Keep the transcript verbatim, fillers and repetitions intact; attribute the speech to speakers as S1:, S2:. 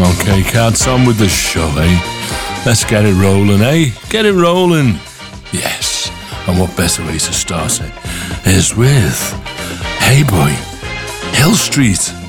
S1: Okay, cats, on with the show, eh? Let's get it rolling, eh? Get it rolling. Yes. And what better way to start it is with Hey Boy, Hill Street.